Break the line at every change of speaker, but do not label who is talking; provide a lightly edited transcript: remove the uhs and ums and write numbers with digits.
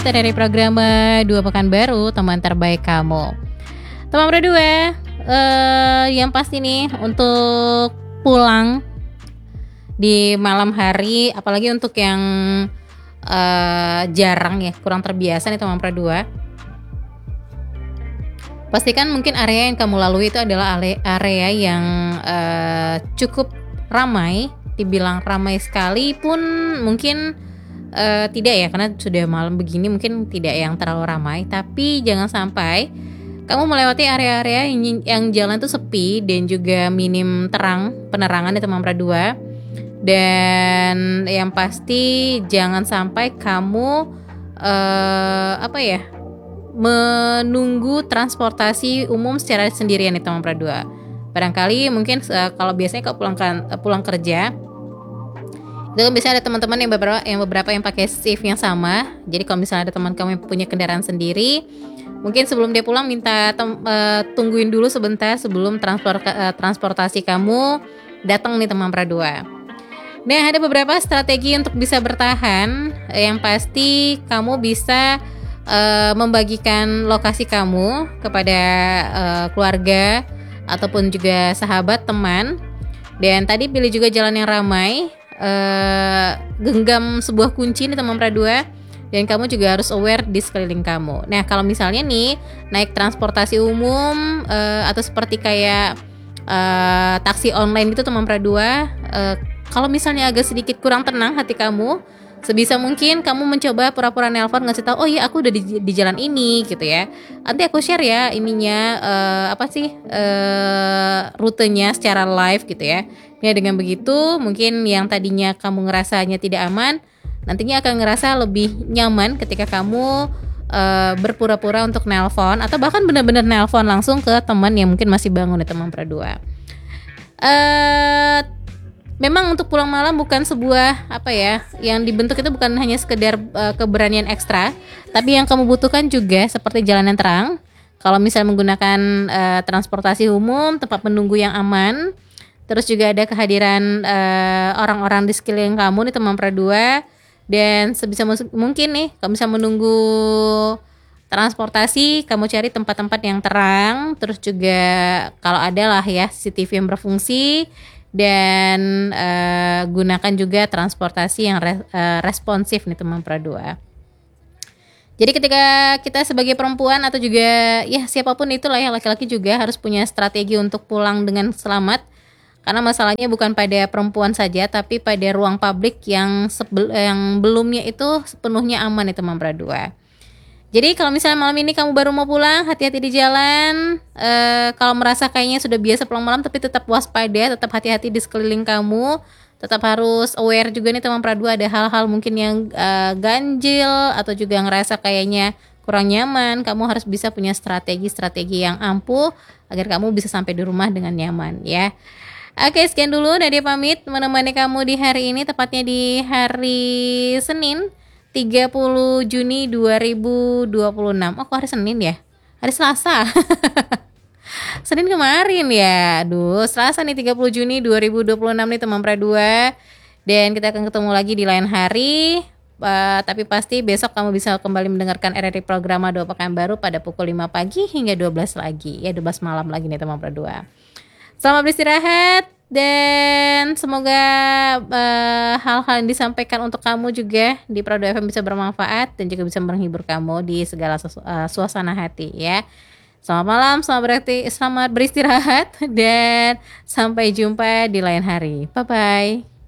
beristirahat dari program Dua Pekan Baru, teman terbaik kamu. Teman berdua, yang pasti nih untuk pulang di malam hari, apalagi untuk yang jarang ya, kurang terbiasa nih teman berdua. Pastikan mungkin area yang kamu lalui itu adalah area yang cukup ramai. Dibilang ramai sekali pun mungkin tidak ya, karena sudah malam begini mungkin tidak yang terlalu ramai. Tapi jangan sampai kamu melewati area-area yang jalan itu sepi dan juga minim penerangan di teman berdua. Dan yang pasti jangan sampai kamu menunggu transportasi umum secara sendirian di teman berdua. Barangkali mungkin kalau biasanya kau pulang kerja, itu kan biasanya ada teman-teman yang beberapa yang pakai shift yang sama. Jadi kalau misalnya ada teman kamu yang punya kendaraan sendiri, mungkin sebelum dia pulang minta tungguin dulu sebentar sebelum transportasi kamu datang nih teman berdua. Nah, ada beberapa strategi untuk bisa bertahan. Yang pasti kamu bisa membagikan lokasi kamu kepada keluarga ataupun juga sahabat, teman. Dan tadi pilih juga jalan yang ramai. Genggam sebuah kunci nih teman berdua, dan kamu juga harus aware di sekeliling kamu. Nah, kalau misalnya nih naik transportasi umum atau seperti kayak taksi online gitu teman berdua, kalau misalnya agak sedikit kurang tenang hati kamu, sebisa mungkin kamu mencoba pura-pura nelpon, ngasih tahu, oh iya aku udah di jalan ini gitu ya. Nanti aku share ya ininya rutenya secara live gitu ya. Ya, dengan begitu mungkin yang tadinya kamu ngerasanya tidak aman, nantinya akan ngerasa lebih nyaman ketika kamu berpura-pura untuk nelpon atau bahkan benar-benar nelpon langsung ke teman yang mungkin masih bangun di teman berdua. Memang untuk pulang malam bukan sebuah yang dibentuk itu bukan hanya sekedar keberanian ekstra, tapi yang kamu butuhkan juga seperti jalan yang terang. Kalau misalnya menggunakan transportasi umum, tempat menunggu yang aman, terus juga ada kehadiran orang-orang di sekeliling kamu nih teman berdua. Dan sebisa mungkin nih kalau misalnya menunggu transportasi, kamu cari tempat-tempat yang terang. Terus juga kalau ada lah ya CCTV yang berfungsi. Dan gunakan juga transportasi yang responsif nih teman berdua. Jadi ketika kita sebagai perempuan atau juga ya siapapun itulah ya, laki-laki juga harus punya strategi untuk pulang dengan selamat. Karena masalahnya bukan pada perempuan saja, tapi pada ruang publik yang belumnya itu sepenuhnya aman nih teman berdua. Jadi kalau misalnya malam ini kamu baru mau pulang, hati-hati di jalan. Kalau merasa kayaknya sudah biasa pulang malam, tapi tetap waspada, tetap hati-hati di sekeliling kamu. Tetap harus aware juga nih teman berdua, ada hal-hal mungkin yang ganjil atau juga ngerasa kayaknya kurang nyaman. Kamu harus bisa punya strategi yang ampuh agar kamu bisa sampai di rumah dengan nyaman ya. Oke, sekian dulu Nadia pamit menemani kamu di hari ini, tepatnya di hari Senin 30 Juni 2026. Oh, kok hari Senin ya? Hari Selasa. Senin kemarin ya. Aduh, Selasa nih 30 Juni 2026 nih teman berdua. Dan kita akan ketemu lagi di lain hari. Tapi pasti besok kamu bisa kembali mendengarkan RRI Programa Dua Pekan Baru pada pukul 5 pagi hingga 12 lagi. Ya, 12 malam lagi nih teman berdua. Selamat beristirahat dan semoga hal-hal yang disampaikan untuk kamu juga di Prado FM bisa bermanfaat dan juga bisa menghibur kamu di segala suasana hati ya. Selamat malam, selamat beristirahat dan sampai jumpa di lain hari. Bye bye.